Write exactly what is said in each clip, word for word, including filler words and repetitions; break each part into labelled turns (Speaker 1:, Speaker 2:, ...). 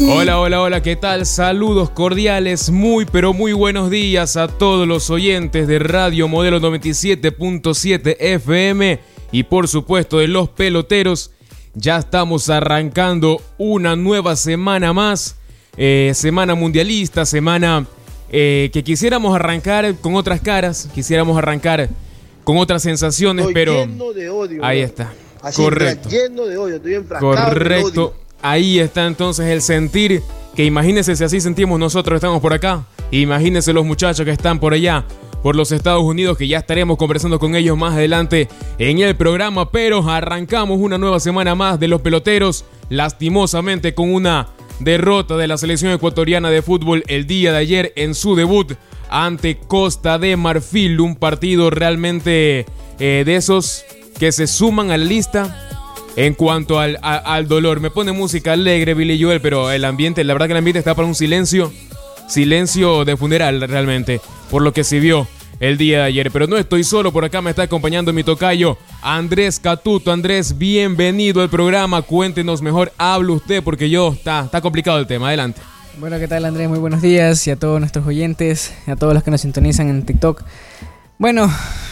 Speaker 1: Hola, hola, hola, ¿qué tal? Saludos cordiales, muy pero muy buenos días a todos los oyentes de Radio Modelo noventa y siete punto siete F M y por supuesto de los peloteros. Ya estamos arrancando una nueva semana más, eh, semana mundialista, semana eh, que quisiéramos arrancar con otras caras, quisiéramos arrancar con otras sensaciones,
Speaker 2: estoy
Speaker 1: pero
Speaker 2: lleno de odio,
Speaker 1: ahí
Speaker 2: bro.
Speaker 1: está,
Speaker 2: Así,
Speaker 1: correcto,
Speaker 2: lleno de odio, estoy enfrascado
Speaker 1: correcto.
Speaker 2: en el odio.
Speaker 1: Ahí está entonces el sentir, que imagínense si así sentimos nosotros, estamos por acá. Imagínense los muchachos que están por allá, por los Estados Unidos, que ya estaremos conversando con ellos más adelante en el programa. Pero arrancamos una nueva semana más de los peloteros, lastimosamente con una derrota de la selección ecuatoriana de fútbol el día de ayer en su debut ante Costa de Marfil. Un partido realmente eh, de esos que se suman a la lista en cuanto al, a, al dolor. Me pone música alegre Billy Joel, pero el ambiente, la verdad que el ambiente está para un silencio, silencio de funeral realmente, por lo que se vio el día de ayer. Pero no estoy solo, por acá me está acompañando mi tocayo Andrés Catuto. Andrés, bienvenido al programa, cuéntenos mejor, hable usted porque yo, está, está complicado el tema, adelante.
Speaker 3: Bueno, ¿qué tal Andrés? Muy buenos días y a todos nuestros oyentes, a todos los que nos sintonizan en TikTok. Bueno,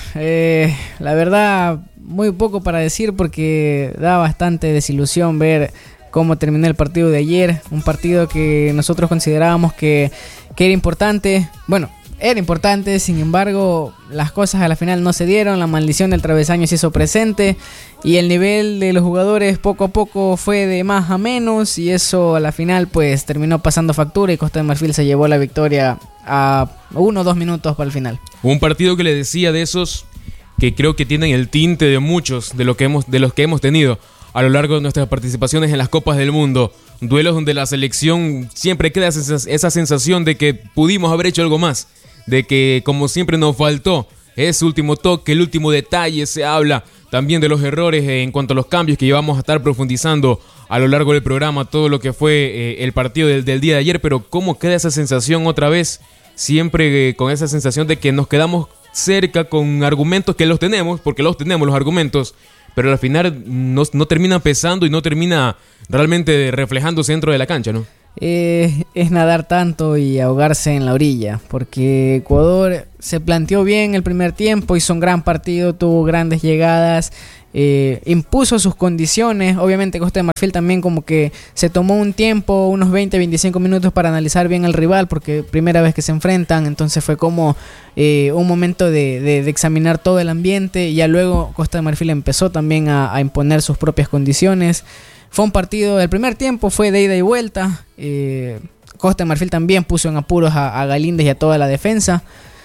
Speaker 3: eh, la verdad, muy poco para decir porque da bastante desilusión ver cómo terminó el partido de ayer. Un partido que nosotros considerábamos que, que era importante. Bueno, era importante, sin embargo, las cosas a la final no se dieron. La maldición del travesaño se hizo presente y el nivel de los jugadores poco a poco fue de más a menos. Y eso a la final pues terminó pasando factura y Costa de Marfil se llevó la victoria a uno o dos minutos para el final.
Speaker 1: Un partido que le decía de esos que creo que tienen el tinte de muchos de, lo que hemos, de los que hemos tenido a lo largo de nuestras participaciones en las Copas del Mundo. Duelos donde la selección siempre queda esa, esa sensación de que pudimos haber hecho algo más, de que como siempre nos faltó ese último toque, el último detalle. Se habla también de los errores en cuanto a los cambios que llevamos a estar profundizando a lo largo del programa, todo lo que fue eh, el partido del, del día de ayer. Pero cómo queda esa sensación otra vez, siempre eh, con esa sensación de que nos quedamos cerca con argumentos que los tenemos, porque los tenemos los argumentos, pero al final no, no termina pesando y no termina realmente reflejándose dentro de la cancha, ¿no?
Speaker 3: Eh, es nadar tanto y ahogarse en la orilla, porque Ecuador se planteó bien el primer tiempo, hizo un gran partido, tuvo grandes llegadas, eh, impuso sus condiciones. Obviamente Costa de Marfil también como que se tomó un tiempo, unos veinte a veinticinco minutos para analizar bien al rival, porque primera vez que se enfrentan, entonces fue como eh, un momento de, de, de examinar todo el ambiente y ya luego Costa de Marfil empezó también a, a imponer sus propias condiciones. Fue un partido, el primer tiempo fue de ida y vuelta. eh, Costa de Marfil también puso en apuros a, a Galíndez y a toda la defensa.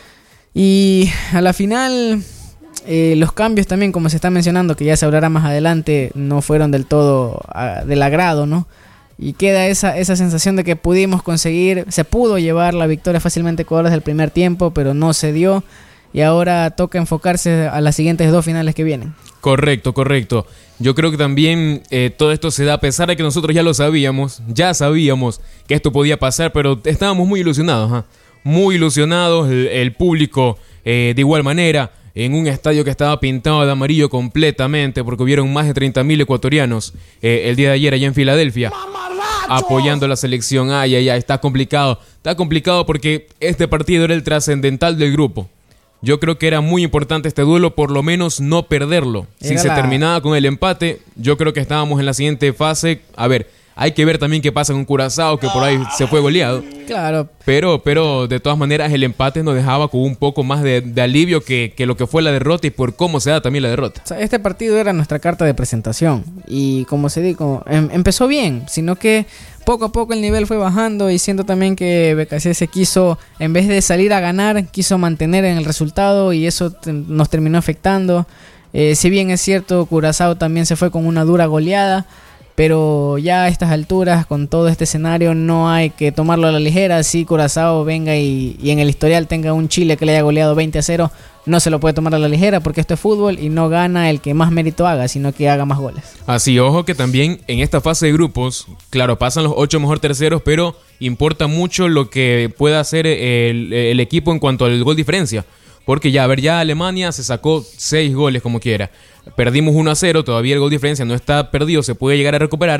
Speaker 3: Y a la final, eh, los cambios también, como se está mencionando, que ya se hablará más adelante, no fueron del todo a, del agrado, ¿no? Y queda esa, esa sensación de que pudimos conseguir, se pudo llevar la victoria fácilmente Ecuador desde el primer tiempo, pero no se dio. Y ahora toca enfocarse a las siguientes dos finales que vienen.
Speaker 1: Correcto, correcto. Yo creo que también eh, todo esto se da a pesar de que nosotros ya lo sabíamos, ya sabíamos que esto podía pasar, pero estábamos muy ilusionados, ¿eh? Muy ilusionados, el, el público eh, de igual manera, en un estadio que estaba pintado de amarillo completamente, porque hubieron más de treinta mil ecuatorianos eh, el día de ayer allá en Filadelfia, apoyando a la selección. Ay, ay, ay, está complicado, está complicado porque este partido era el trascendental del grupo. Yo creo que era muy importante este duelo, por lo menos no perderlo. Si se la... terminaba con el empate, yo creo que estábamos en la siguiente fase. A ver, hay que ver también qué pasa con Curazao, que por ahí se fue goleado.
Speaker 3: Claro.
Speaker 1: Pero, pero de todas maneras el empate nos dejaba con un poco más de, de alivio que, que lo que fue la derrota y por cómo se da también la derrota.
Speaker 3: O sea, este partido era nuestra carta de presentación y como se dijo, em, empezó bien, sino que poco a poco el nivel fue bajando y siento también que B K C se quiso, en vez de salir a ganar, quiso mantener en el resultado y eso te, nos terminó afectando. Eh, si bien es cierto, Curazao también se fue con una dura goleada, pero ya a estas alturas, con todo este escenario, no hay que tomarlo a la ligera. Si Curazao venga y, y en el historial tenga un Chile que le haya goleado veinte a cero, no se lo puede tomar a la ligera porque esto es fútbol y no gana el que más mérito haga, sino que haga más goles.
Speaker 1: Así, ojo que también en esta fase de grupos, claro, pasan los ocho mejor terceros, pero importa mucho lo que pueda hacer el, el equipo en cuanto al gol diferencia. Porque ya, a ver, ya Alemania se sacó seis goles como quiera. Perdimos uno a cero, todavía el gol diferencia no está perdido, se puede llegar a recuperar.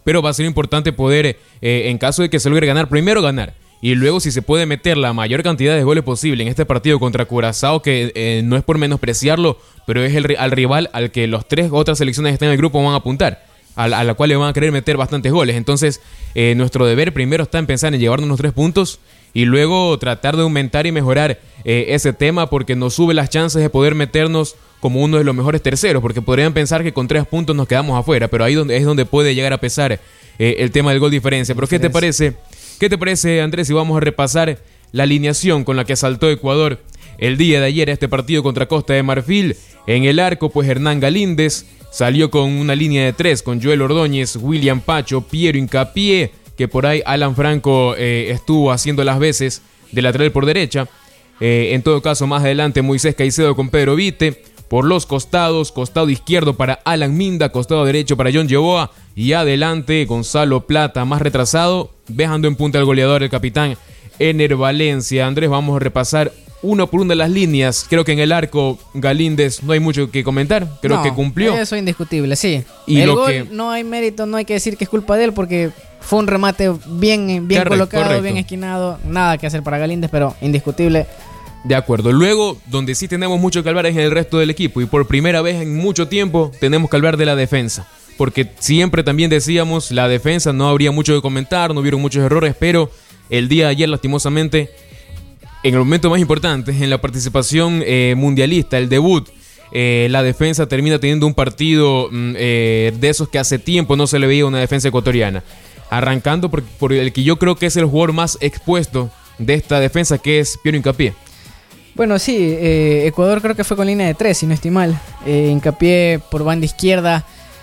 Speaker 1: pero va a ser importante poder, eh, en caso de que se logre ganar, primero ganar. Y luego si se puede meter la mayor cantidad de goles posible en este partido contra Curazao, que eh, no es por menospreciarlo, pero es el, al rival al que los tres otras selecciones que están en el grupo van a apuntar, a, a la cual le van a querer meter bastantes goles. Entonces eh, nuestro deber primero está en pensar en llevarnos los tres puntos y luego tratar de aumentar y mejorar eh, ese tema, porque nos sube las chances de poder meternos como uno de los mejores terceros, porque podrían pensar que con tres puntos nos quedamos afuera, pero ahí donde, es donde puede llegar a pesar eh, el tema del gol diferencia. Pero ¿qué te parece? ¿Qué te parece, Andrés, si vamos a repasar la alineación con la que saltó Ecuador el día de ayer a este partido contra Costa de Marfil? En el arco, pues Hernán Galíndez salió con una línea de tres, con Joel Ordóñez, William Pacho, Piero Hincapié, que por ahí Alan Franco eh, estuvo haciendo las veces de lateral por derecha. Eh, en todo caso, más adelante Moisés Caicedo con Pedro Vite. Por los costados, costado izquierdo para Alan Minda, costado derecho para John Yeboah y adelante Gonzalo Plata, más retrasado, dejando en punta al goleador, el capitán Ener Valencia. Andrés, vamos a repasar uno por una de las líneas. Creo que en el arco Galíndez no hay mucho que comentar, creo
Speaker 3: no,
Speaker 1: que cumplió.
Speaker 3: Eso es indiscutible, sí.
Speaker 1: Y
Speaker 3: el
Speaker 1: lo
Speaker 3: gol
Speaker 1: que...
Speaker 3: no hay mérito, no hay que decir que es culpa de él, porque fue un remate bien, bien
Speaker 1: Correcto,
Speaker 3: colocado,
Speaker 1: correcto.
Speaker 3: bien esquinado, nada que hacer para Galíndez, pero indiscutible.
Speaker 1: De acuerdo. Luego, donde sí tenemos mucho que hablar es en el resto del equipo, y por primera vez en mucho tiempo tenemos que hablar de la defensa, porque siempre también decíamos, la defensa no habría mucho que comentar, no hubieron muchos errores, pero el día de ayer, lastimosamente, en el momento más importante, en la participación eh, mundialista, el debut, eh, la defensa termina teniendo un partido mm, eh, de esos que hace tiempo no se le veía a una defensa ecuatoriana, arrancando por, por el que yo creo que es el jugador más expuesto de esta defensa, que es Piero Hincapié.
Speaker 3: Bueno, sí, eh, Ecuador creo que fue con línea de tres, si no estoy mal. Eh, Hincapié por banda izquierda.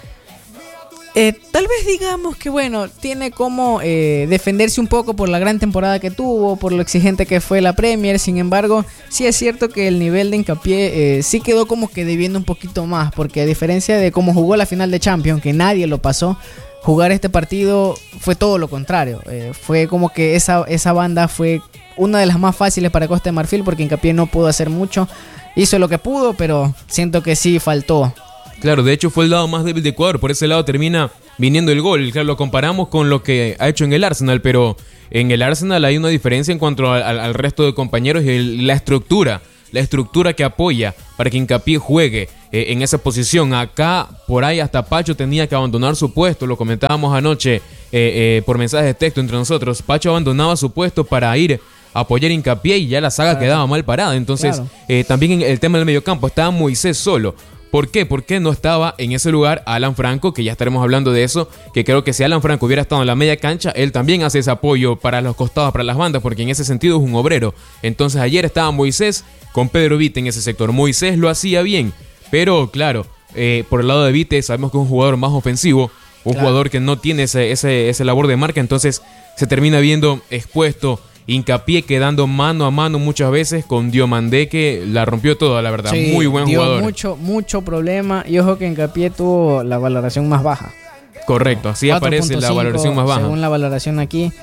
Speaker 3: Eh, tal vez digamos que, bueno, tiene como eh, defenderse un poco por la gran temporada que tuvo, por lo exigente que fue la Premier. Sin embargo, sí es cierto que el nivel de Hincapié eh, sí quedó como que debiendo un poquito más, porque a diferencia de cómo jugó la final de Champions, que nadie lo pasó, jugar este partido fue todo lo contrario. Eh, fue como que esa, esa banda fue una de las más fáciles para Costa de Marfil, porque Hincapié no pudo hacer mucho. Hizo lo que pudo, pero siento que sí faltó.
Speaker 1: Claro, de hecho fue el lado más débil de Ecuador, por ese lado termina viniendo el gol. Claro, lo comparamos con lo que ha hecho en el Arsenal, pero en el Arsenal hay una diferencia en cuanto al, al resto de compañeros y el, la estructura, la estructura que apoya para que Hincapié juegue eh, en esa posición. Acá, por ahí hasta Pacho tenía que abandonar su puesto, lo comentábamos anoche eh, eh, por mensajes de texto entre nosotros. Pacho abandonaba su puesto para ir a apoyar Hincapié y ya la saga claro. quedaba mal parada. Entonces, claro. eh, también en el tema del mediocampo estaba Moisés solo. ¿Por qué? Porque no estaba en ese lugar Alan Franco, que ya estaremos hablando de eso, que creo que si Alan Franco hubiera estado en la media cancha, él también hace ese apoyo para los costados, para las bandas, porque en ese sentido es un obrero. Entonces ayer estaba Moisés con Pedro Vite en ese sector. Moisés lo hacía bien, pero claro, eh, por el lado de Vite sabemos que es un jugador más ofensivo, un claro. jugador que no tiene ese, ese, ese labor de marca, entonces se termina viendo expuesto. Hincapié quedando mano a mano muchas veces con Diomandé, que la rompió toda, la verdad. Sí, muy buen
Speaker 3: dio
Speaker 1: jugador.
Speaker 3: Mucho, mucho problema. Y ojo que Hincapié tuvo la valoración más baja.
Speaker 1: Correcto, así aparece la valoración más baja.
Speaker 3: Según la valoración aquí.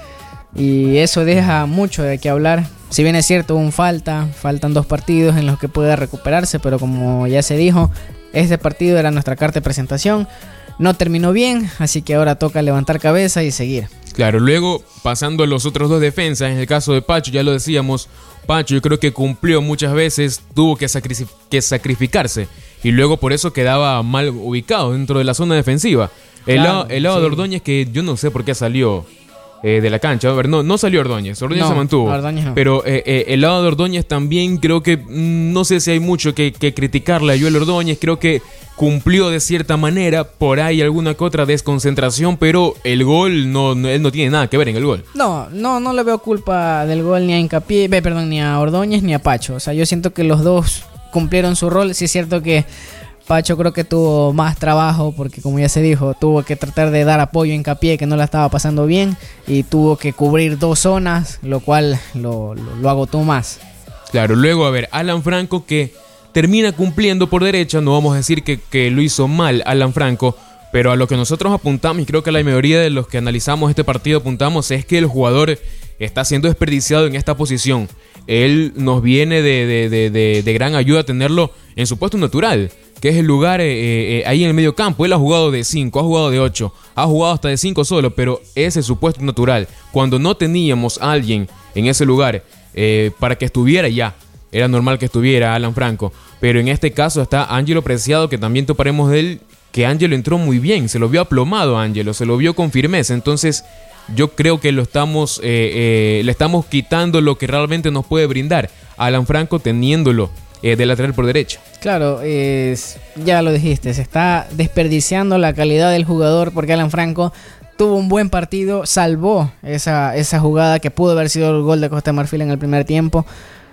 Speaker 3: Y eso deja mucho de qué hablar. Si bien es cierto, un falta, faltan dos partidos en los que pueda recuperarse, pero como ya se dijo, este partido era nuestra carta de presentación. No terminó bien, así que ahora toca levantar cabeza y seguir.
Speaker 1: Claro, luego pasando a los otros dos defensas, en el caso de Pacho, ya lo decíamos, Pacho yo creo que cumplió muchas veces, tuvo que, sacri- que sacrificarse y luego por eso quedaba mal ubicado dentro de la zona defensiva. El, claro, lado, el lado sí. de Ordóñez, que yo no sé por qué salió eh, de la cancha, a ver, no, no salió Ordóñez, Ordóñez no, se mantuvo,
Speaker 3: Ordóñez no.
Speaker 1: pero eh, eh, el lado de Ordóñez también creo que, mm, no sé si hay mucho que, que criticarle a Joel Ordóñez, creo que cumplió de cierta manera, por ahí alguna que otra desconcentración, pero el gol, no, no, él no tiene nada que ver en el gol.
Speaker 3: No, no, no le veo culpa del gol ni a Hincapié, perdón, ni a Ordóñez ni a Pacho. O sea, yo siento que los dos cumplieron su rol. Sí es cierto que Pacho creo que tuvo más trabajo, porque como ya se dijo, tuvo que tratar de dar apoyo a Hincapié, que no la estaba pasando bien, y tuvo que cubrir dos zonas, lo cual lo, lo, lo agotó más.
Speaker 1: Claro, luego, a ver, Alan Franco, que termina cumpliendo por derecha, no vamos a decir que, que lo hizo mal Alan Franco, pero a lo que nosotros apuntamos, y creo que la mayoría de los que analizamos este partido apuntamos, es que el jugador está siendo desperdiciado en esta posición. Él nos viene de, de, de, de, de gran ayuda tenerlo en su puesto natural. que es el lugar eh, eh, ahí en el medio campo. Él ha jugado de cinco, ha jugado de ocho, ha jugado hasta de cinco solo, pero ese es su puesto natural. Cuando no teníamos a alguien en ese lugar eh, para que estuviera ya, era normal que estuviera Alan Franco, pero en este caso está Ángelo Preciado, que también toparemos de él, que Ángelo entró muy bien, se lo vio aplomado a Ángelo, se lo vio con firmeza. Entonces yo creo que lo estamos eh, eh, le estamos quitando lo que realmente nos puede brindar a Alan Franco teniéndolo Eh, de lateral por derecha.
Speaker 3: Claro, eh, ya lo dijiste, se está desperdiciando la calidad del jugador, porque Alan Franco tuvo un buen partido, salvó esa, esa jugada que pudo haber sido el gol de Costa de Marfil en el primer tiempo,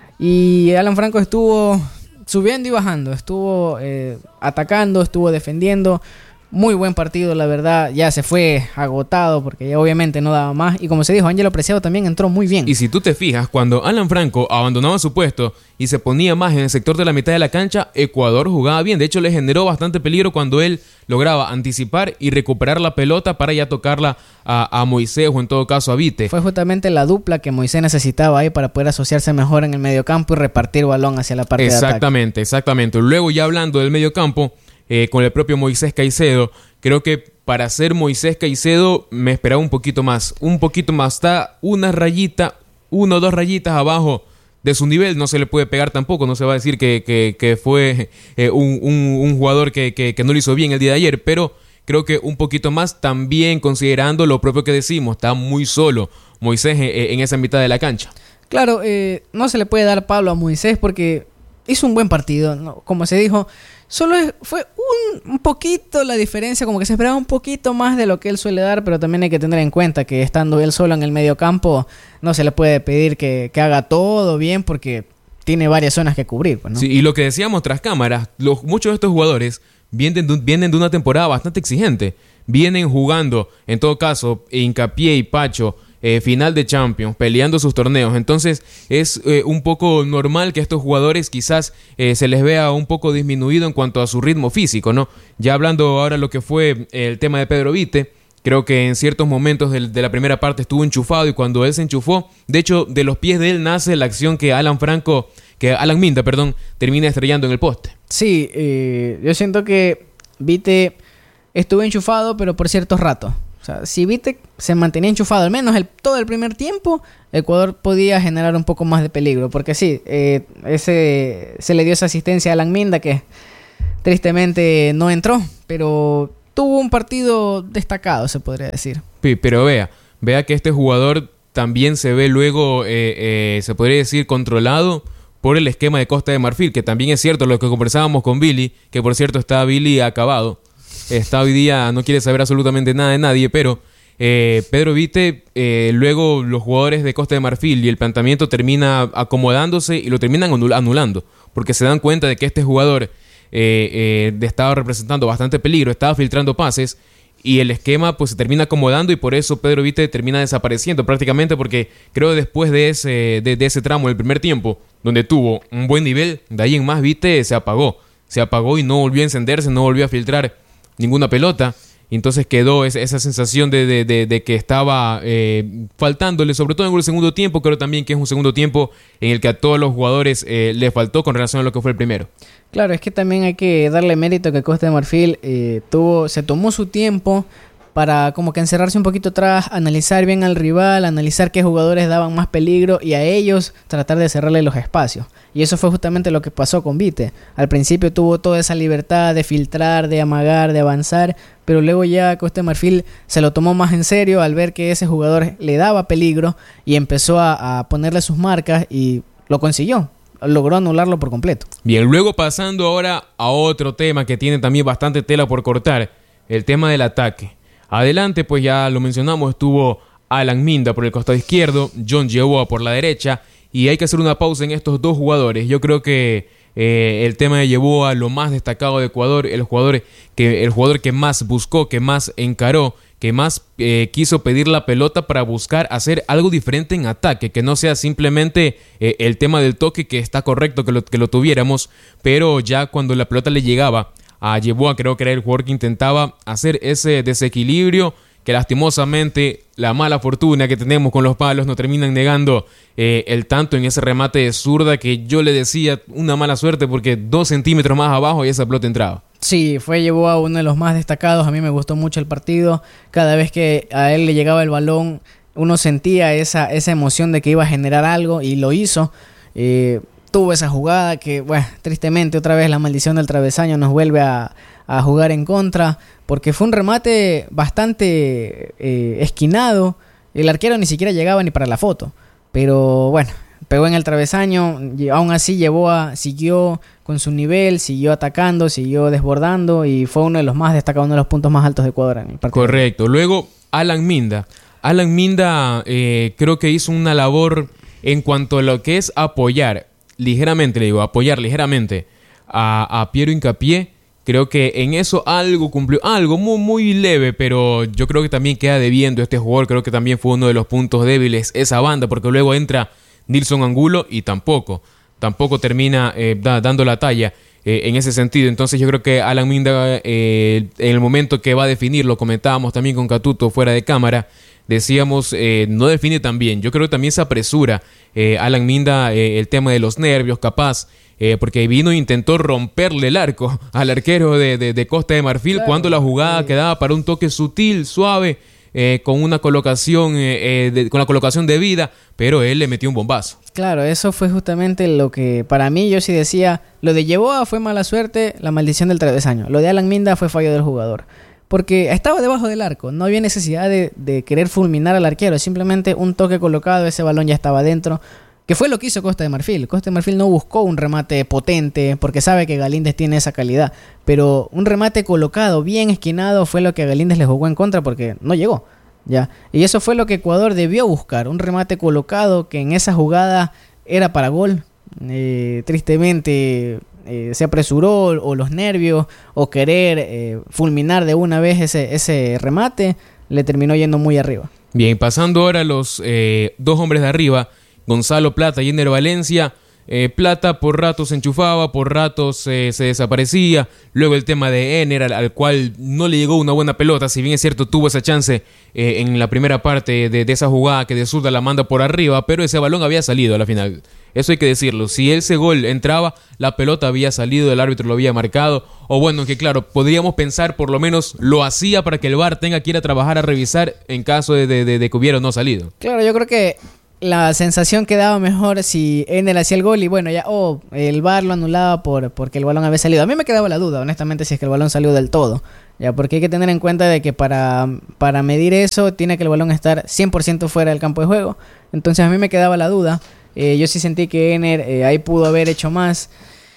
Speaker 3: y Alan Franco estuvo subiendo y bajando, estuvo eh, atacando, estuvo defendiendo. Muy buen partido, la verdad. Ya se fue agotado porque ya obviamente no daba más. Y como se dijo, Ángelo Preciado también entró muy bien.
Speaker 1: Y si tú te fijas, cuando Alan Franco abandonaba su puesto y se ponía más en el sector de la mitad de la cancha, Ecuador jugaba bien. De hecho, le generó bastante peligro cuando él lograba anticipar y recuperar la pelota para ya tocarla a, a Moisés o en todo caso a Vite.
Speaker 3: Fue justamente la dupla que Moisés necesitaba ahí para poder asociarse mejor en el mediocampo y repartir balón hacia la parte de ataque.
Speaker 1: Exactamente, exactamente. Luego ya hablando del mediocampo, Eh, con el propio Moisés Caicedo, creo que para ser Moisés Caicedo me esperaba un poquito más, un poquito más, está una rayita, una o dos rayitas abajo de su nivel, no se le puede pegar tampoco, no se va a decir que, que, que fue eh, un, un, un jugador que, que, que no lo hizo bien el día de ayer, pero creo que un poquito más, también considerando lo propio que decimos, está muy solo Moisés en, en esa mitad de la cancha.
Speaker 3: Claro, eh, no se le puede dar palo a Moisés porque hizo un buen partido, ¿no? Como se dijo, solo fue un, un poquito la diferencia, como que se esperaba un poquito más de lo que él suele dar, pero también hay que tener en cuenta que estando él solo en el medio campo, no se le puede pedir que, que haga todo bien porque tiene varias zonas que cubrir, pues, ¿no?
Speaker 1: Sí, y lo que decíamos tras cámaras, los, muchos de estos jugadores vienen de, vienen de una temporada bastante exigente, vienen jugando, en todo caso, Hincapié y Pacho, Eh, final de Champions, peleando sus torneos. Entonces es eh, un poco normal que estos jugadores quizás eh, se les vea un poco disminuido en cuanto a su ritmo físico, ¿no? Ya hablando ahora lo que fue el tema de Pedro Vite, creo que en ciertos momentos de, de la primera parte estuvo enchufado, y cuando él se enchufó, de hecho de los pies de él nace la acción que Alan Franco, que Alan Minda, perdón, termina estrellando en el poste.
Speaker 3: Sí, eh, yo siento que Vite estuvo enchufado, pero por ciertos ratos. O sea, si Vite se mantenía enchufado al menos el, todo el primer tiempo, Ecuador podía generar un poco más de peligro. Porque sí, eh, ese, se le dio esa asistencia a Alan Minda, que tristemente no entró, pero tuvo un partido destacado, se podría decir.
Speaker 1: Sí, pero vea, vea que este jugador también se ve luego, eh, eh, se podría decir, controlado por el esquema de Costa de Marfil, que también es cierto lo que conversábamos con Billy, que por cierto está Billy acabado. Está hoy día, no quiere saber absolutamente nada de nadie, pero eh, Pedro Vite, eh, luego los jugadores de Costa de Marfil y el planteamiento termina acomodándose y lo terminan anulando, porque se dan cuenta de que este jugador eh, eh, estaba representando bastante peligro, estaba filtrando pases, y el esquema pues se termina acomodando, y por eso Pedro Vite termina desapareciendo prácticamente, porque creo que después de ese, de, de ese tramo del primer tiempo, donde tuvo un buen nivel, de ahí en más Vite se apagó, se apagó y no volvió a encenderse, no volvió a filtrar ninguna pelota. Y entonces quedó esa, esa sensación de, de, de, de que estaba eh, faltándole, sobre todo en el segundo tiempo. Creo también que es un segundo tiempo en el que a todos los jugadores eh, les faltó con relación a lo que fue el primero.
Speaker 3: Claro, es que también hay que darle mérito que Costa de Marfil eh, tuvo, se tomó su tiempo para como que encerrarse un poquito atrás, analizar bien al rival, analizar qué jugadores daban más peligro y a ellos tratar de cerrarle los espacios. Y eso fue justamente lo que pasó con Vite. Al principio tuvo toda esa libertad de filtrar, de amagar, de avanzar, pero luego ya Costa de Marfil se lo tomó más en serio al ver que ese jugador le daba peligro y empezó a, a ponerle sus marcas y lo consiguió. Logró anularlo por completo.
Speaker 1: Bien, luego pasando ahora a otro tema que tiene también bastante tela por cortar, el tema del ataque. Adelante, pues ya lo mencionamos, estuvo Alan Minda por el costado izquierdo, John Yeboah por la derecha, y hay que hacer una pausa en estos dos jugadores. Yo creo que eh, el tema de Yeboah, lo más destacado de Ecuador, el jugador que, el jugador que más buscó, que más encaró, que más eh, quiso pedir la pelota para buscar hacer algo diferente en ataque, que no sea simplemente eh, el tema del toque, que está correcto que lo, que lo tuviéramos, pero ya cuando la pelota le llegaba a Yeboah, creo que era el jugador que intentaba hacer ese desequilibrio que lastimosamente la mala fortuna que tenemos con los palos nos terminan negando eh, el tanto en ese remate de zurda que yo le decía una mala suerte porque dos centímetros más abajo y esa pelota entraba.
Speaker 3: Sí, fue llevó a uno de los más destacados. A mí me gustó mucho el partido. Cada vez que a él le llegaba el balón, uno sentía esa, esa emoción de que iba a generar algo y lo hizo. Eh, tuvo esa jugada que, bueno, tristemente otra vez la maldición del travesaño nos vuelve a, a jugar en contra, porque fue un remate bastante eh, esquinado. El arquero ni siquiera llegaba ni para la foto, pero bueno, pegó en el travesaño y aún así llevó a, siguió con su nivel, siguió atacando, siguió desbordando y fue uno de los más destacados, uno de los puntos más altos de Ecuador en el partido.
Speaker 1: Correcto. Luego Alan Minda. Alan Minda eh, creo que hizo una labor en cuanto a lo que es apoyar ligeramente, le digo, apoyar ligeramente a, a Piero Hincapié. Creo que en eso algo cumplió, algo muy, muy leve, pero yo creo que también queda debiendo este jugador. Creo que también fue uno de los puntos débiles esa banda, porque luego entra Nilson Angulo y tampoco, tampoco termina eh, da, dando la talla eh, en ese sentido. Entonces yo creo que Alan Minda, eh, en el momento que va a definir, lo comentábamos también con Catuto fuera de cámara, decíamos, eh, no define tan bien. Yo creo que también se apresura eh, Alan Minda, eh, el tema de los nervios, capaz, eh, porque vino e intentó romperle el arco al arquero de, de, de Costa de Marfil, claro, cuando la jugada sí. quedaba para un toque sutil, suave, eh, con una colocación, eh, eh, de, con la colocación debida, pero él le metió un bombazo.
Speaker 3: Claro, eso fue justamente lo que para mí yo sí decía, lo de Yeboah fue mala suerte, la maldición del travesaño. Lo de Alan Minda fue fallo del jugador. Porque estaba debajo del arco, no había necesidad de, de querer fulminar al arquero, simplemente un toque colocado, ese balón ya estaba dentro, que fue lo que hizo Costa de Marfil. Costa de Marfil no buscó un remate potente, porque sabe que Galíndez tiene esa calidad, pero un remate colocado, bien esquinado, fue lo que a Galíndez le jugó en contra, porque no llegó, ya. Y eso fue lo que Ecuador debió buscar, un remate colocado, que en esa jugada era para gol. Eh, tristemente... Eh, se apresuró o los nervios o querer eh, fulminar de una vez ese, ese remate, le terminó yendo muy arriba.
Speaker 1: Bien, pasando ahora a los eh, dos hombres de arriba, Gonzalo Plata y Ener Valencia. Eh, Plata por ratos se enchufaba, por ratos eh, se desaparecía. Luego el tema de Ener, al, al cual no le llegó una buena pelota, si bien es cierto tuvo esa chance eh, en la primera parte de, de esa jugada que de zurda la manda por arriba, pero ese balón había salido a la final. Eso hay que decirlo. Si ese gol entraba, la pelota había salido, el árbitro lo había marcado. O bueno, que claro, podríamos pensar por lo menos lo hacía para que el V A R tenga que ir a trabajar a revisar en caso de, de, de, de que hubiera o no salido.
Speaker 3: Claro, yo creo que la sensación quedaba mejor si Ener hacía el gol y bueno, ya, oh, el V A R lo anulaba por, porque el balón había salido. A mí me quedaba la duda, honestamente, si es que el balón salió del todo. Ya, porque hay que tener en cuenta de que para, para medir eso tiene que el balón estar cien por ciento fuera del campo de juego. Entonces a mí me quedaba la duda. Eh, yo sí sentí que Ener eh, ahí pudo haber hecho más.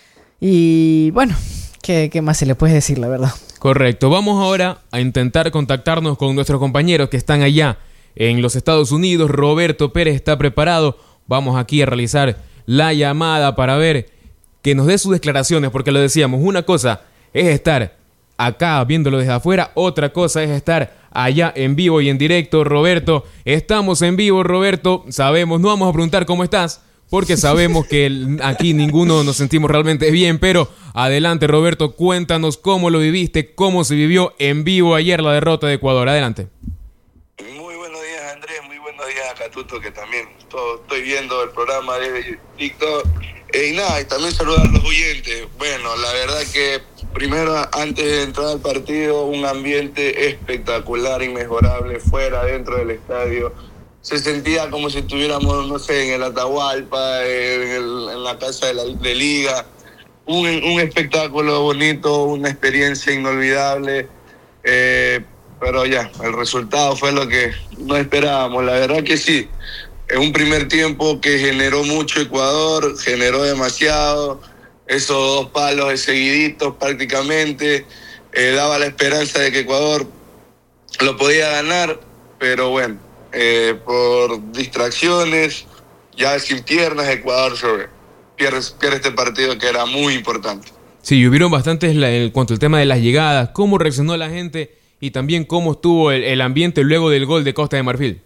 Speaker 3: Y bueno, ¿qué, ¿qué más se le puede decir, la verdad?
Speaker 1: Correcto. Vamos ahora a intentar contactarnos con nuestros compañeros que están allá en los Estados Unidos. Roberto Pérez está preparado. Vamos aquí a realizar la llamada para ver que nos dé sus declaraciones, porque lo decíamos, una cosa es estar acá viéndolo desde afuera, otra cosa es estar allá en vivo y en directo. Roberto, estamos en vivo, Roberto, sabemos, no vamos a preguntar cómo estás, porque sabemos que aquí ninguno nos sentimos realmente bien, pero adelante, Roberto, cuéntanos cómo lo viviste, cómo se vivió en vivo ayer la derrota de Ecuador. Adelante.
Speaker 4: Muy buenos días, Andrés, muy buenos días a Catuto, que también todo, estoy viendo el programa desde TikTok. Eh, y nada, y también saludar a los oyentes. Bueno, la verdad que primero, antes de entrar al partido, un ambiente espectacular, inmejorable, fuera, dentro del estadio. Se sentía como si estuviéramos, no sé, en el Atahualpa, en, el, en la casa de la de Liga. Un, un espectáculo bonito, una experiencia inolvidable. Eh, pero ya, el resultado fue lo que no esperábamos. La verdad que sí. Es un primer tiempo que generó mucho Ecuador, generó demasiado. Esos dos palos de seguiditos prácticamente eh, daba la esperanza de que Ecuador lo podía ganar, pero bueno, eh, por distracciones, ya sin piernas, Ecuador pierde, pierde este partido que era muy importante.
Speaker 1: Sí, hubieron bastantes en cuanto al tema de las llegadas, cómo reaccionó la gente y también cómo estuvo el, el ambiente luego del gol de Costa de Marfil.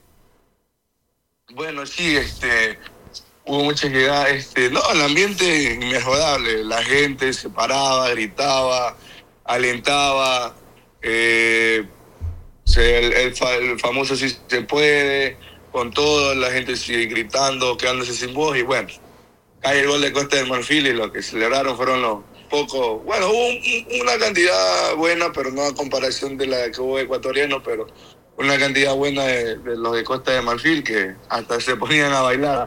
Speaker 4: Bueno, sí, este... hubo muchas llegadas, este, no, el ambiente inmejorable, la gente se paraba, gritaba, alentaba, eh, Se- el, el fa- el famoso sí se puede, con todo, la gente sigue gritando, quedándose sin voz, y bueno, cae el gol de Costa de Marfil y lo que celebraron fueron los pocos, bueno, hubo un- un- una cantidad buena, pero no a comparación de la que hubo ecuatoriano, pero una cantidad buena de, de los de Costa de Marfil que hasta se ponían a bailar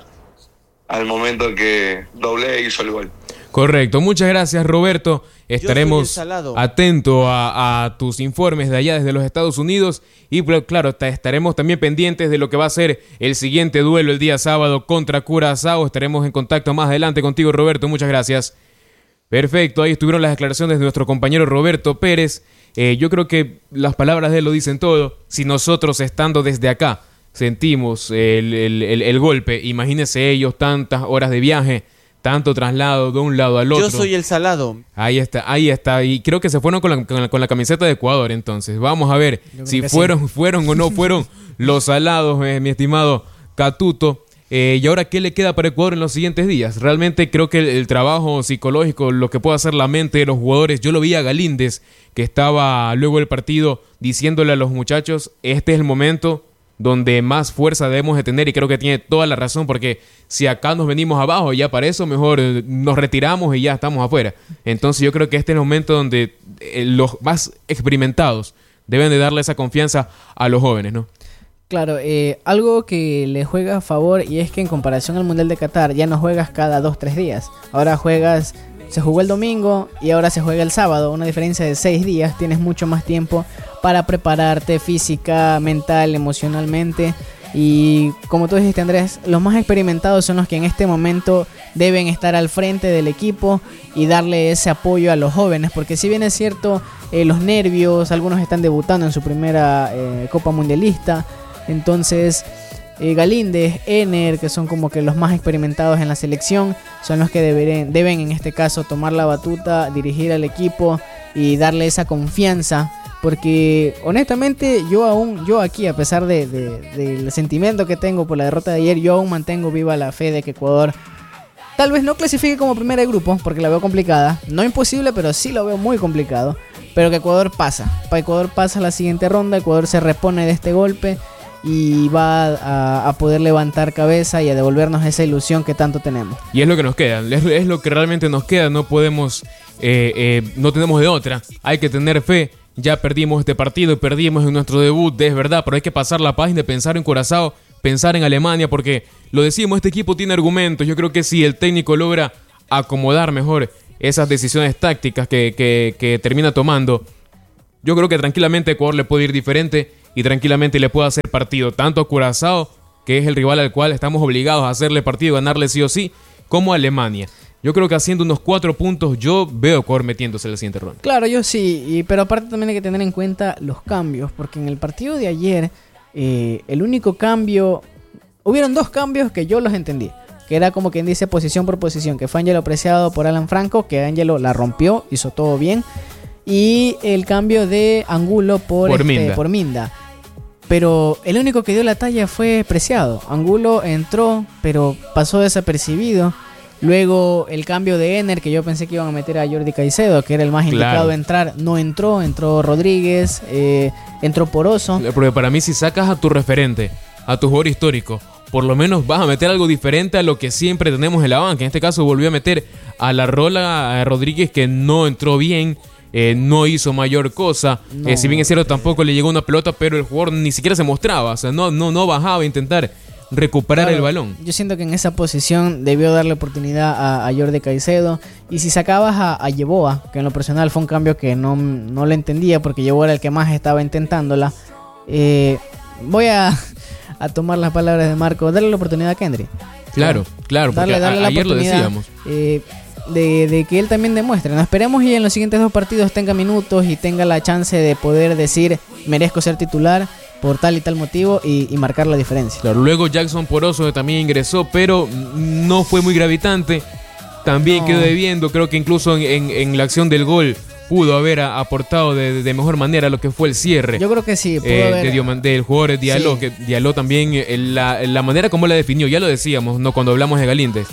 Speaker 4: al momento que Doble hizo el gol.
Speaker 1: Correcto, muchas gracias Roberto, estaremos
Speaker 5: salado.
Speaker 1: atentos a, a tus informes de allá desde los Estados Unidos y pues, claro, ta- estaremos también pendientes de lo que va a ser el siguiente duelo el día sábado contra Curazao, estaremos en contacto más adelante contigo Roberto, muchas gracias. Perfecto, ahí estuvieron las declaraciones de nuestro compañero Roberto Pérez, eh, yo creo que las palabras de él lo dicen todo, si nosotros estando desde acá sentimos el, el, el, el golpe, imagínense ellos tantas horas de viaje, tanto traslado de un lado al otro.
Speaker 5: Yo soy el salado.
Speaker 1: Ahí está, ahí está. Y creo que se fueron con la, con la, con la camiseta de Ecuador entonces. Vamos a ver si fueron, sí. fueron o no fueron los salados, eh, mi estimado Catuto. Eh, y ahora, ¿qué le queda para Ecuador en los siguientes días? Realmente creo que el, el trabajo psicológico, lo que puede hacer la mente de los jugadores, yo lo vi a Galíndez, que estaba luego del partido diciéndole a los muchachos, este es el momento donde más fuerza debemos de tener, y creo que tiene toda la razón, porque si acá nos venimos abajo, ya para eso mejor eh, nos retiramos y ya estamos afuera. Entonces yo creo que este es el momento donde eh, los más experimentados deben de darle esa confianza a los jóvenes, ¿no?
Speaker 3: Claro, eh, algo que le juega a favor, y es que en comparación al Mundial de Qatar ya no juegas cada dos, tres días. Ahora juegas, se jugó el domingo y ahora se juega el sábado, una diferencia de seis días, tienes mucho más tiempo para prepararte física, mental, emocionalmente. Y como tú dijiste, Andrés, los más experimentados son los que en este momento deben estar al frente del equipo y darle ese apoyo a los jóvenes, porque si bien es cierto, eh, los nervios, algunos están debutando en su primera eh, Copa Mundialista, entonces eh, Galíndez, Ener, que son como que los más experimentados en la selección, son los que deben, deben en este caso tomar la batuta, dirigir al equipo y darle esa confianza. Porque honestamente yo aún, yo aquí a pesar de, de, del sentimiento que tengo por la derrota de ayer, yo aún mantengo viva la fe de que Ecuador tal vez no clasifique como primera de grupo, porque la veo complicada, no imposible, pero sí lo veo muy complicado, pero que Ecuador pasa, para Ecuador pasa a la siguiente ronda, Ecuador se repone de este golpe y va a, a poder levantar cabeza y a devolvernos esa ilusión que tanto tenemos.
Speaker 1: Y es lo que nos queda, es, es lo que realmente nos queda, no podemos, eh, eh, no tenemos de otra, hay que tener fe. Ya perdimos este partido y perdimos en nuestro debut, es verdad, pero hay que pasar la página de pensar en Curazao, pensar en Alemania, porque lo decimos, este equipo tiene argumentos. Yo creo que si el técnico logra acomodar mejor esas decisiones tácticas que, que, que termina tomando, yo creo que tranquilamente Ecuador le puede ir diferente y tranquilamente le puede hacer partido, tanto a Curazao, que es el rival al cual estamos obligados a hacerle partido, ganarle sí o sí, como a Alemania. Yo creo que haciendo unos cuatro puntos yo veo a Ecuador metiéndose en la siguiente ronda.
Speaker 3: Claro, yo sí, y, pero aparte también hay que tener en cuenta los cambios, porque en el partido de ayer eh, el único cambio, hubieron dos cambios que yo los entendí, que era como quien dice posición por posición, que fue Ángelo apreciado por Alan Franco, que Ángelo la rompió, hizo todo bien, y el cambio de Angulo por,
Speaker 1: por,
Speaker 3: este,
Speaker 1: Minda.
Speaker 3: por Minda. Pero el único que dio la talla fue Preciado. Angulo entró, pero pasó desapercibido. Luego el cambio de Ener, que yo pensé que iban a meter a Jordi Caicedo, que era el más
Speaker 1: Claro.
Speaker 3: indicado a entrar, no entró, entró Rodríguez, eh, entró Poroso.
Speaker 1: Porque para mí si sacas a tu referente, a tu jugador histórico, por lo menos vas a meter algo diferente a lo que siempre tenemos en la banca. En este caso volvió a meter a la Rola a Rodríguez, que no entró bien, eh, no hizo mayor cosa.
Speaker 3: No.
Speaker 1: Eh, si bien es cierto, tampoco le llegó una pelota, pero el jugador ni siquiera se mostraba, o sea, no, no, no bajaba a intentar recuperar
Speaker 3: Claro,
Speaker 1: el balón.
Speaker 3: Yo siento que en esa posición debió darle oportunidad a, a Jordi Caicedo. Y si sacabas a, a Yeboa, que en lo personal fue un cambio que no, no le entendía, porque Yeboa era el que más estaba intentándola, eh, voy a, a tomar las palabras de Marco, darle la oportunidad a Kendry.
Speaker 1: Claro, claro, porque
Speaker 3: Darle, darle
Speaker 1: a-
Speaker 3: la
Speaker 1: ayer lo
Speaker 3: oportunidad,
Speaker 1: decíamos.
Speaker 3: eh, de, de que él también demuestre. No esperemos y en los siguientes dos partidos tenga minutos y tenga la chance de poder decir merezco ser titular por tal y tal motivo y, y marcar la diferencia.
Speaker 1: Claro, luego Jackson Poroso también ingresó, pero no fue muy gravitante. También
Speaker 3: No.
Speaker 1: quedó debiendo. Creo que incluso en, en, en la acción del gol pudo haber a- aportado de, de mejor manera lo que fue el cierre.
Speaker 3: Yo creo que sí, pudo
Speaker 1: eh,
Speaker 3: haber-
Speaker 1: de Dioman- del jugador Diallo,
Speaker 3: Sí.
Speaker 1: que Diallo también, eh, la, la manera como la definió, ya lo decíamos, no cuando hablamos de Galíndez,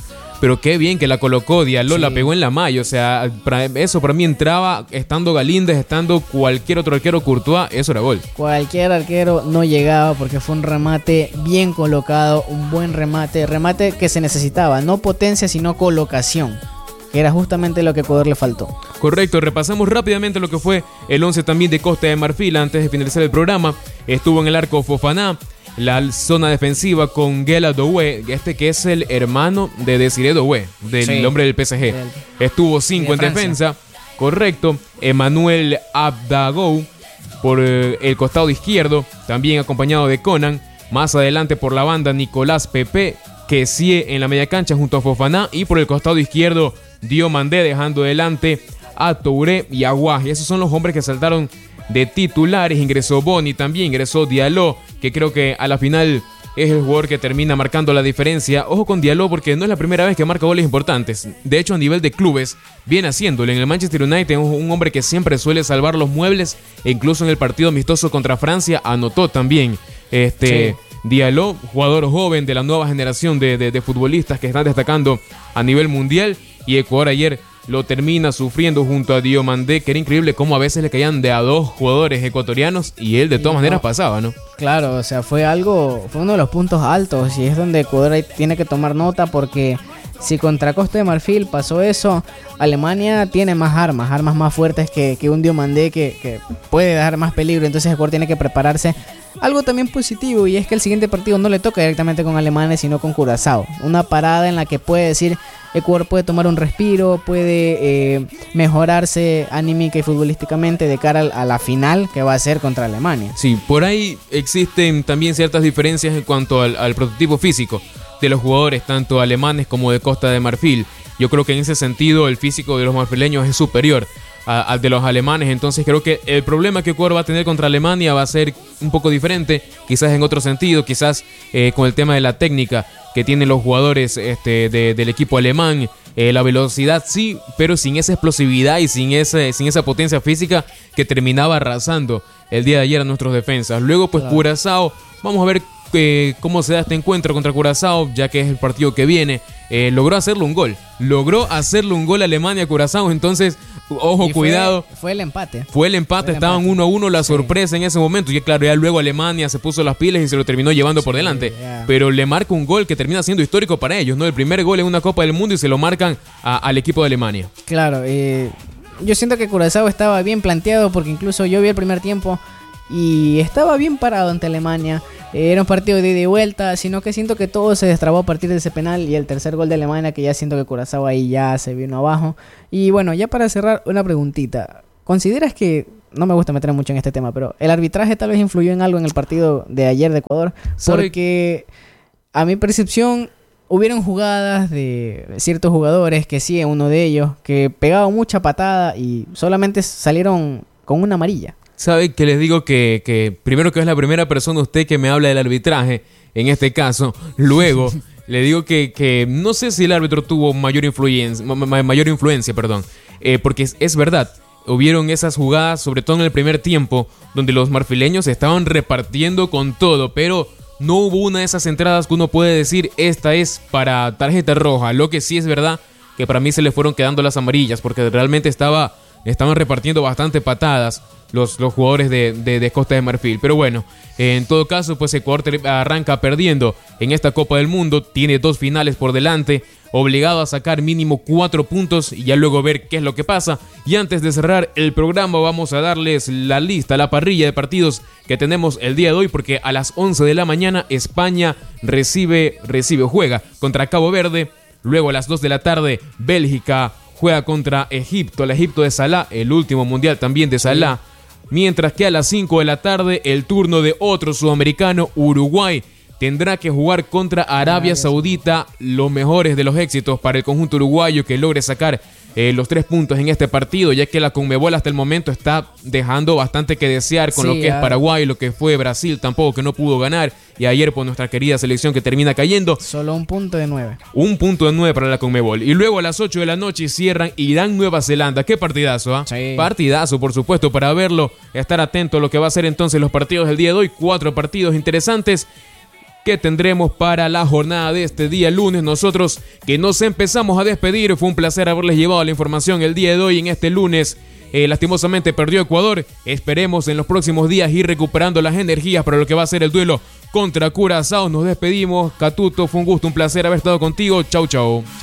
Speaker 1: pero qué bien que la colocó. Diallo
Speaker 3: Sí.
Speaker 1: la pegó en la malla. O sea, para, eso para mí entraba estando Galíndez, estando cualquier otro arquero, Courtois, eso era gol.
Speaker 3: Cualquier arquero no llegaba porque fue un remate bien colocado, un buen remate, remate que se necesitaba, no potencia sino colocación, que era justamente lo que a Ecuador le faltó.
Speaker 1: Correcto, repasamos rápidamente lo que fue el once también de Costa de Marfil antes de finalizar el programa. Estuvo en el arco Fofana, la zona defensiva con Guela Doué, este que es el hermano de Desiré Doué, del
Speaker 3: Sí.
Speaker 1: hombre del P S G.
Speaker 3: Del-
Speaker 1: Estuvo cinco
Speaker 3: de
Speaker 1: en
Speaker 3: Francia.
Speaker 1: defensa, correcto. Emmanuel Abdagou por eh, el costado izquierdo, también acompañado de Conan. Más adelante por la banda Nicolás Pepe, Kessie en la media cancha junto a Fofana, y por el costado izquierdo Diomandé dejando delante a Touré y Aguaj. Y esos son los hombres que saltaron de titulares. Ingresó Boni, también ingresó Diallo, que creo que a la final es el jugador que termina marcando la diferencia. Ojo con Diallo porque no es la primera vez que marca goles importantes. De hecho, a nivel de clubes viene haciéndolo. En el Manchester United, un, un hombre que siempre suele salvar los muebles, e incluso en el partido amistoso contra Francia anotó también. Este
Speaker 3: Sí.
Speaker 1: Diallo, jugador joven de la nueva generación de, de, de futbolistas que están destacando a nivel mundial, y Ecuador ayer lo termina sufriendo junto a Diomandé, que era increíble cómo a veces le caían de a dos jugadores ecuatorianos y él de todas
Speaker 3: Y
Speaker 1: maneras
Speaker 3: no.
Speaker 1: pasaba, ¿no?
Speaker 3: Claro, o sea, fue algo, fue uno de los puntos altos y es donde Ecuador ahí tiene que tomar nota porque si contra Costa de Marfil pasó eso, Alemania tiene más armas, armas más fuertes que, que un Diomandé que, que puede dar más peligro, entonces Ecuador tiene que prepararse. Algo también positivo y es que el siguiente partido no le toca directamente con Alemania sino con Curazao, una parada en la que puede decir Ecuador puede tomar un respiro, puede eh, mejorarse anímica y futbolísticamente de cara a la final que va a ser contra Alemania.
Speaker 1: Sí, por ahí existen también ciertas diferencias en cuanto al, al prototipo físico de los jugadores, tanto alemanes como de Costa de Marfil. Yo creo que en ese sentido el físico de los marfileños es superior a- al de los alemanes, entonces creo que el problema que Ecuador va a tener contra Alemania va a ser un poco diferente, quizás en otro sentido, quizás eh, con el tema de la técnica que tienen los jugadores este, de- del equipo alemán. Eh, la velocidad sí, pero sin esa explosividad y sin, ese, sin esa potencia física que terminaba arrasando el día de ayer a nuestros defensas. Luego pues
Speaker 3: Claro.
Speaker 1: Curazao, vamos a ver eh, cómo se da este encuentro contra Curazao, ya que es el partido que viene. Eh, logró hacerle un gol, logró hacerle un gol a Alemania a Curazao, entonces ojo,
Speaker 3: Y fue-
Speaker 1: cuidado.
Speaker 3: Fue el empate.
Speaker 1: Fue el empate,
Speaker 3: Fue el
Speaker 1: estaban
Speaker 3: empate.
Speaker 1: uno a uno, la
Speaker 3: Sí.
Speaker 1: sorpresa en ese momento. Y claro, ya luego Alemania se puso las pilas y se lo terminó llevando por
Speaker 3: Sí,
Speaker 1: delante.
Speaker 3: ya.
Speaker 1: Pero le marca un gol que termina siendo histórico para ellos, ¿no? El primer gol en una Copa del Mundo y se lo marcan a- al equipo de Alemania.
Speaker 3: Claro, eh, yo siento que Curazao estaba bien planteado porque incluso yo vi el primer tiempo y estaba bien parado ante Alemania. Eh, era un partido de ida y vuelta, sino que siento que todo se destrabó a partir de ese penal y el tercer gol de Alemania que ya siento que Curazao ahí ya se vino abajo. Y bueno, ya para cerrar, una preguntita. ¿Consideras que, no me gusta meter mucho en este tema, pero el arbitraje tal vez influyó en algo en el partido de ayer de Ecuador?
Speaker 1: ¿Sabe?
Speaker 3: Porque a mi percepción hubieron jugadas de ciertos jugadores, que sí, uno de ellos, que pegaba mucha patada y solamente salieron con una amarilla.
Speaker 1: Sabe que les digo que, que primero que es la primera persona usted que me habla del arbitraje, en este caso. Luego le digo que, que no sé si el árbitro tuvo mayor influencia, ma- ma- mayor influencia, perdón, eh, porque es, es verdad. Hubieron esas jugadas, sobre todo en el primer tiempo, donde los marfileños estaban repartiendo con todo, pero no hubo una de esas entradas que uno puede decir, esta es para tarjeta roja. Lo que sí es verdad, que para mí se le fueron quedando las amarillas, porque realmente estaba, estaban repartiendo bastante patadas los, los jugadores de, de, de Costa de Marfil. Pero bueno, en todo caso, pues Ecuador ter- arranca perdiendo en esta Copa del Mundo, tiene dos finales por delante, obligado a sacar mínimo cuatro puntos y ya luego ver qué es lo que pasa. Y antes de cerrar el programa vamos a darles la lista, la parrilla de partidos que tenemos el día de hoy, porque a las once de la mañana España recibe, recibe o juega contra Cabo Verde. Luego a las dos de la tarde Bélgica juega contra Egipto, el Egipto de Salah, el último mundial también de Salah. Mientras que a las cinco de la tarde el turno de otro sudamericano, Uruguay, tendrá que jugar contra Arabia
Speaker 3: Arabia
Speaker 1: Saudita. Los mejores de los éxitos para el conjunto uruguayo que logre sacar eh, los tres puntos en este partido, ya que la Conmebol hasta el momento está dejando bastante que desear con
Speaker 3: Sí,
Speaker 1: lo que es
Speaker 3: ah.
Speaker 1: Paraguay, lo que fue Brasil tampoco, que no pudo ganar, y ayer por nuestra querida selección que termina cayendo.
Speaker 3: Solo un punto de nueve.
Speaker 1: Un punto de nueve para la Conmebol. Y luego a las ocho de la noche cierran Irán-Nueva Zelanda. Qué partidazo, ¿ah?
Speaker 3: Sí.
Speaker 1: Partidazo, por supuesto, para verlo. Estar atento a lo que va a ser entonces los partidos del día de hoy. Cuatro partidos interesantes. que tendremos para la jornada de este día lunes. Nosotros que nos empezamos a despedir, fue un placer haberles llevado la información el día de hoy en este lunes. Eh, lastimosamente perdió Ecuador. Esperemos en los próximos días ir recuperando las energías para lo que va a ser el duelo contra Curazao. Nos despedimos. Catuto, fue un gusto, un placer haber estado contigo. Chau, chau.